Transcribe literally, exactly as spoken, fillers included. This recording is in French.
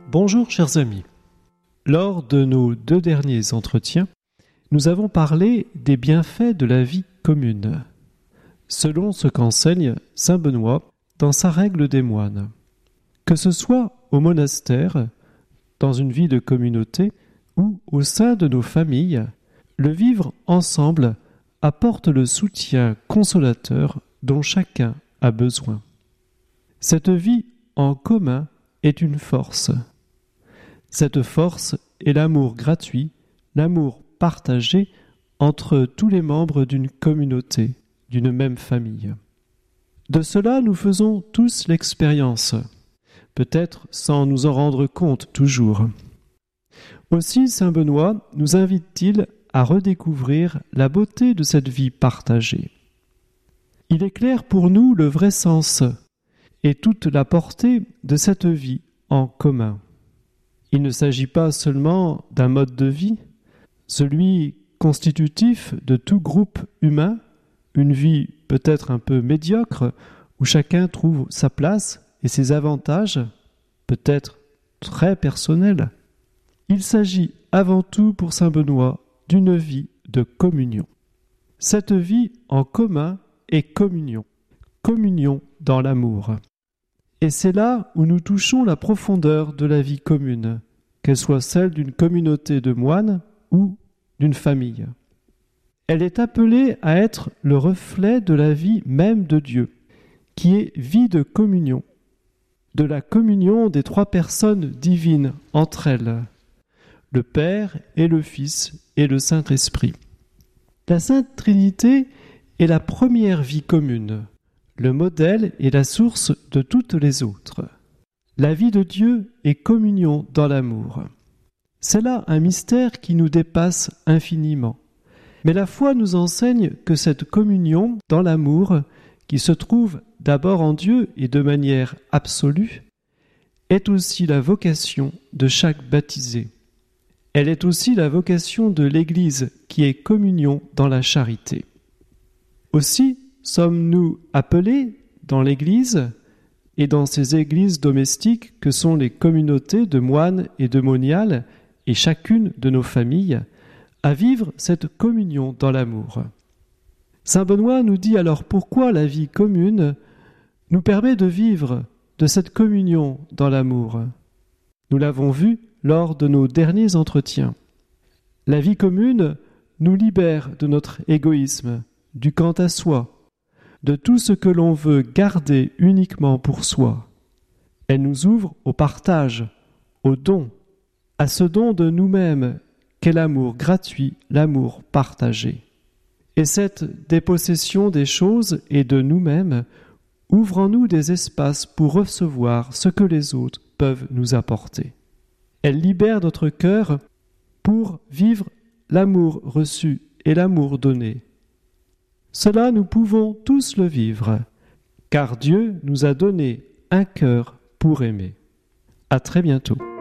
Bonjour chers amis. Lors de nos deux derniers entretiens, nous avons parlé des bienfaits de la vie commune, selon ce qu'enseigne saint Benoît dans sa règle des moines. Que ce soit au monastère, dans une vie de communauté ou au sein de nos familles, le vivre ensemble apporte le soutien consolateur dont chacun a besoin. Cette vie en commun est une force. Cette force est l'amour gratuit, l'amour partagé entre tous les membres d'une communauté, d'une même famille. De cela, nous faisons tous l'expérience, peut-être sans nous en rendre compte toujours. Aussi, saint Benoît nous invite-t-il à redécouvrir la beauté de cette vie partagée. Il éclaire pour nous le vrai sens et toute la portée de cette vie en commun. Il ne s'agit pas seulement d'un mode de vie, celui constitutif de tout groupe humain, une vie peut-être un peu médiocre, où chacun trouve sa place et ses avantages, peut-être très personnels. Il s'agit avant tout pour saint Benoît d'une vie de communion. Cette vie en commun est communion, communion dans l'amour. Et c'est là où nous touchons la profondeur de la vie commune, qu'elle soit celle d'une communauté de moines ou d'une famille. Elle est appelée à être le reflet de la vie même de Dieu, qui est vie de communion, de la communion des trois personnes divines entre elles, le Père et le Fils et le Saint-Esprit. La Sainte Trinité est la première vie commune, le modèle et la source de toutes les autres. La vie de Dieu est communion dans l'amour. C'est là un mystère qui nous dépasse infiniment. Mais la foi nous enseigne que cette communion dans l'amour, qui se trouve d'abord en Dieu et de manière absolue, est aussi la vocation de chaque baptisé. Elle est aussi la vocation de l'Église qui est communion dans la charité. Aussi sommes-nous appelés dans l'Église et dans ces églises domestiques que sont les communautés de moines et de moniales et chacune de nos familles, à vivre cette communion dans l'amour. Saint Benoît nous dit alors pourquoi la vie commune nous permet de vivre de cette communion dans l'amour. Nous l'avons vu lors de nos derniers entretiens. La vie commune nous libère de notre égoïsme, du quant à soi, de tout ce que l'on veut garder uniquement pour soi. Elle nous ouvre au partage, au don, à ce don de nous-mêmes qu'est l'amour gratuit, l'amour partagé. Et cette dépossession des choses et de nous-mêmes ouvre en nous des espaces pour recevoir ce que les autres peuvent nous apporter. Elle libère notre cœur pour vivre l'amour reçu et l'amour donné. Cela, nous pouvons tous le vivre, car Dieu nous a donné un cœur pour aimer. À très bientôt.